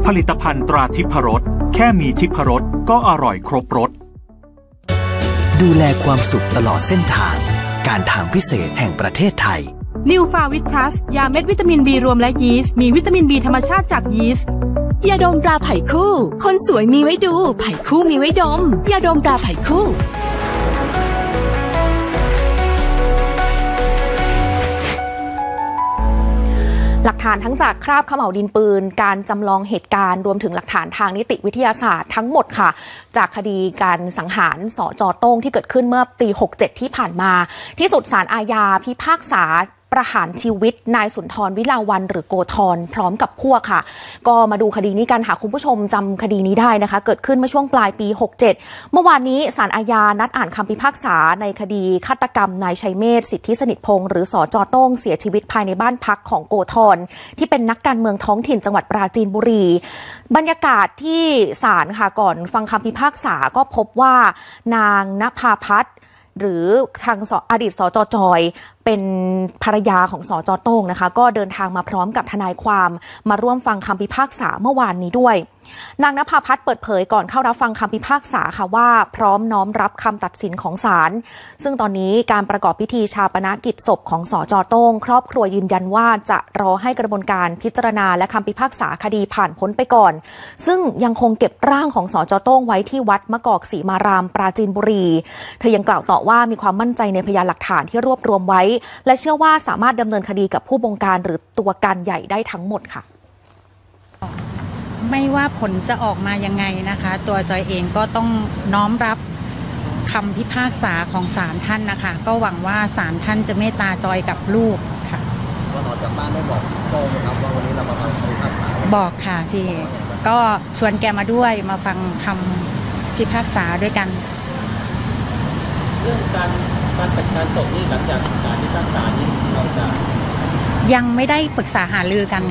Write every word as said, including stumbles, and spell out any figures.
ผลิตภัณฑ์ตราทิพรสแค่มีทิพรสก็อร่อยครบรสดูแลความสุขตลอดเส้นทางการทางพิเศษแห่งประเทศไทยนิวฟาวิตพลัสยาเม็ดวิตามิน บี รวมและยีสต์มีวิตามิน บี ธรรมชาติจากยีสต์ยาดมตราไผ่คู่คนสวยมีไว้ดูไผ่คู่มีไว้ดมยาดมตราไผ่คู่หลักฐานทั้งจากคราบเขม่าวดินปืนการจำลองเหตุการณ์รวมถึงหลักฐานทางนิติวิทยาศาสตร์ทั้งหมดค่ะจากคดีการสังหารสจ.โต้งที่เกิดขึ้นเมื่อปีหกสิบเจ็ดที่ผ่านมาที่สุดศาลอาญาพิพากษาประหารชีวิตนายสุนทรวิลาวัลย์หรือโกธรพร้อมกับพวกค่ะก็มาดูคดีนี้กันหากคุณผู้ชมจำคดีนี้ได้นะคะเกิดขึ้นเมื่อช่วงปลายปีหกสิบเจ็ดเมื่อวานนี้ศาลอาญานัดอ่านคำพิพากษาในคดีฆาตกรรมนายชัยเมธสิทธิสนิทพงศ์หรือสจ.โต้งเสียชีวิตภายในบ้านพักของโกธรที่เป็นนักการเมืองท้องถิ่นจังหวัดปราจีนบุรีบรรยากาศที่ศาลค่ะก่อนฟังคำพิพากษาก็พบว่านางณภาพัฒน์หรือทางอดีตสจ.จอยเป็นภรรยาของสจ.โต้งนะคะก็เดินทางมาพร้อมกับทนายความมาร่วมฟังคำพิพากษาเมื่อวานนี้ด้วยนางณภาพัฒน์เปิดเผยก่อนเข้ารับฟังคำพิพากษาค่ะว่าพร้อมน้อมรับคำตัดสินของศาลซึ่งตอนนี้การประกอบพิธีชาปนกิจศพของสจ.โต้งครอบครัวยืนยันว่าจะรอให้กระบวนการพิจารณาและคำพิพากษาคดีผ่านพ้นไปก่อนซึ่งยังคงเก็บร่างของสจ.โต้งไว้ที่วัดมะกอกศรีมารามปราจีนบุรีเธอยังกล่าวต่อว่ามีความมั่นใจในพยานหลักฐานที่รวบรวมไว้และเชื่อว่าสามารถดำเนินคดีกับผู้บงการหรือตัวการใหญ่ได้ทั้งหมดค่ะไม่ว่าผลจะออกมายังไงนะคะตัวจอยเองก็ต้องน้อมรับคำพิพากษาของศาลท่านนะคะก็หวังว่าศาลท่านจะเมตตาจอยกับลูกค่ะวันออกจากบ้านได้บอกโต้งไหมครับว่าวันนี้เรามาฟังคำพิพากษาบอกค่ะพี่ก็ชวนแกมาด้วยมาฟังคำพิพากษาด้วยกันเรื่องการการจัดการศพนี่หลังจากศาลพิพากษานี้เราจะยังไม่ได้ปรึกษาหารือกัน